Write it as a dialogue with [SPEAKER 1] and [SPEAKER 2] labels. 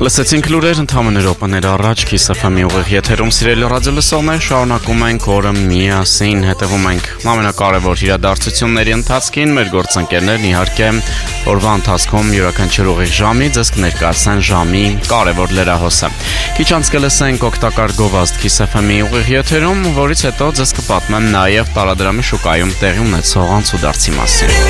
[SPEAKER 1] Լսեցինք լուրեր ընդհանուր րոպեներ առաջ Kiss FM-ի ուղիղ եթերում սիրելի ռադիոլսողներ, շարունակում ենք օրը միասին հետևում ենք ամենակարևոր իրադարձությունների ընթացքին, մեր գործընկերներն իհարկե օրվա ընթացքում յուրաքանչյուր ուղիղ ժամի ձեզ կներկայացնեն ժամի կարևոր լրահոսը։ Քիչ անց կլսենք օգտակար գովազդ Kiss FM-ի ուղիղ եթերում, որից հետո ձեզ կպատմեմ նաև տարադրամի շուկայում տեղի ունեցող անցուդարձի մասին։